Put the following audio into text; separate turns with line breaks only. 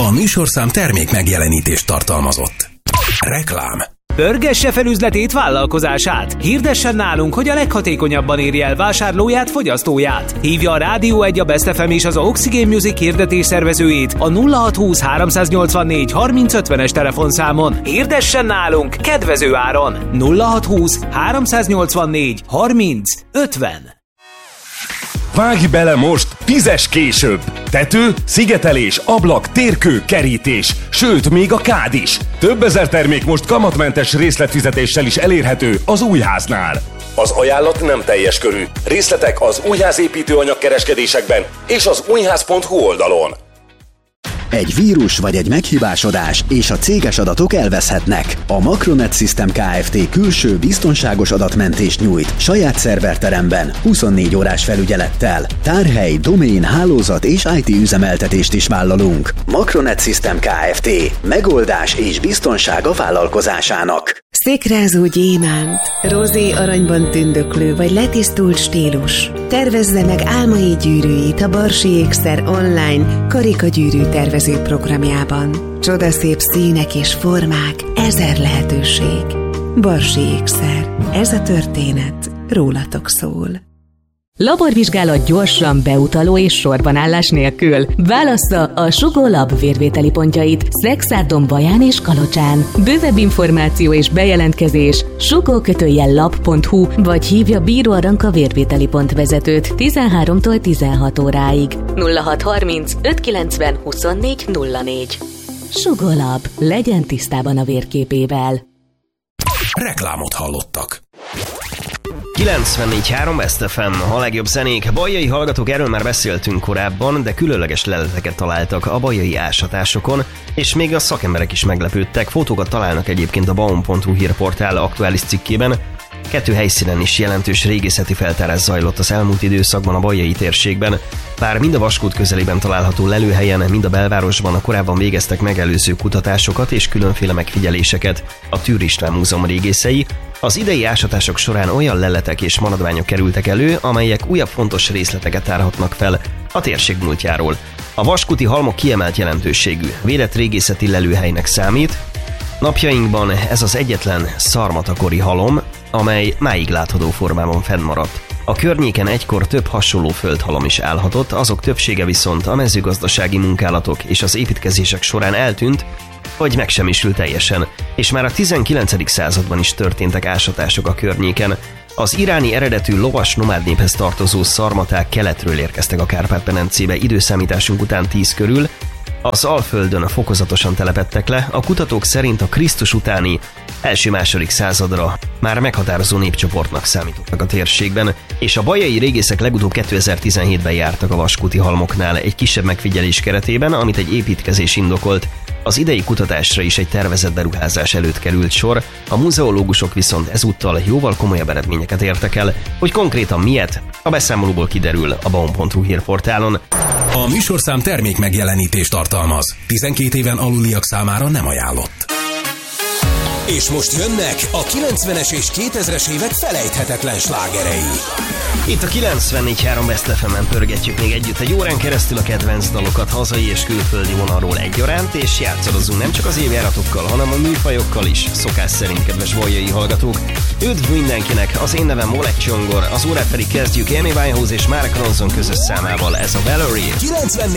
A műsorszám termék megjelenítést tartalmazott. Reklám.
Pörgesse fel üzletét, vállalkozását. Hirdessen nálunk, hogy a leghatékonyabban érje el vásárlóját, fogyasztóját. Hívja a Rádió 1, a Best FM és az Oxygen Music hirdetés szervezőjét a 0620 384 3050-es telefonszámon. Hirdessen nálunk kedvező áron. 0620 384 3050.
Vágj bele most 10-es később! Tető, szigetelés, ablak, térkő, kerítés, sőt, még a kád is. Több ezer termék most kamatmentes részletfizetéssel is elérhető az Újháznál. Az ajánlat nem teljes körű. Részletek az Újház építőanyag kereskedésekben és az újház.hu oldalon.
Egy vírus vagy egy meghibásodás, és a céges adatok elveszhetnek. A Macronet System Kft. Külső biztonságos adatmentést nyújt saját szerverteremben 24 órás felügyelettel. Tárhely, domén, hálózat és IT üzemeltetést is vállalunk. Macronet System Kft. Megoldás és biztonság a vállalkozásának.
Szikrázó gyémánt, rozé aranyban tündöklő vagy letisztult stílus. Tervezze meg álmai gyűrűit a Barsi Ékszer online karikagyűrű tervező programjában. Csodaszép színek és formák, ezer lehetőség. Barsi Ékszer. Ez a történet rólatok szól.
Laborvizsgálat gyorsan, beutaló és sorbanállás nélkül. Válassza a Sugó Lab vérvételi pontjait Szexárdon, Baján és Kalocsán. Bővebb információ és bejelentkezés sugó-lab.hu vagy hívja Bíró Aranka vérvételi pont vezetőt 13-tól 16 óráig. 0630 590 24 04. Sugó Lab. Legyen tisztában a vérképével.
Reklámot hallottak.
94.3 Best FM, a legjobb zenék. Bajai hallgatók, erről már beszéltünk korábban, de különleges leleteket találtak a bajai ásatásokon, és még a szakemberek is meglepődtek. Fotókat találnak egyébként a baum.hu hírportál aktuális cikkében. 2 helyszínen is jelentős régészeti feltárás zajlott az elmúlt időszakban a bajai térségben. Bár mind a Vaskút közelében található lelőhelyen, mind a belvárosban a korábban végeztek megelőző kutatásokat és különféle megfigyeléseket a Türr István Múzeum régészei. Az idei ásatások során olyan leletek és maradványok kerültek elő, amelyek újabb fontos részleteket tárhatnak fel a térség múltjáról. A vaskuti halmok kiemelt jelentőségű, védett régészeti lelőhelynek számít. Napjainkban ez az egyetlen szarmatakori halom, amely máig látható formában fennmaradt. A környéken egykor több hasonló földhalom is állhatott, azok többsége viszont a mezőgazdasági munkálatok és az építkezések során eltűnt, vagy megsemmisült teljesen, és már a 19. században is történtek ásatások a környéken. Az iráni eredetű lovas nomád néphez tartozó szarmaták keletről érkeztek a Kárpát-medencébe időszámításunk után 10 körül, az Alföldön fokozatosan telepedtek le, a kutatók szerint a Krisztus utáni első-második századra már meghatározó népcsoportnak számítottak a térségben, és a bajai régészek legutóbb 2017-ben jártak a vaskuti halmoknál egy kisebb megfigyelés keretében, amit egy építkezés indokolt. Az idei kutatásra is egy tervezett beruházás előtt került sor, a muzeológusok viszont ezúttal jóval komolyabb eredményeket értek el, hogy konkrétan miért, a beszámolóból kiderül a baum.hu hírportálon.
A műsorszám termék megjelenítést tartalmaz. 12 éven aluliak számára nem ajánlott. És most jönnek a 90-es és 2000-es évek felejthetetlen slágerei.
Itt a 94.3 Best FM-en pörgetjük még együtt egy órán keresztül a kedvenc dalokat hazai és külföldi vonalról egyaránt, és játszadozunk nem csak az évjáratokkal, hanem a műfajokkal is, szokás szerint, kedves bajai hallgatók. Üdv mindenkinek, az én nevem Molek Csongor, az órát pedig kezdjük Amy Winehouse és Mark Ronson közös számával, ez a Valerie.
94.3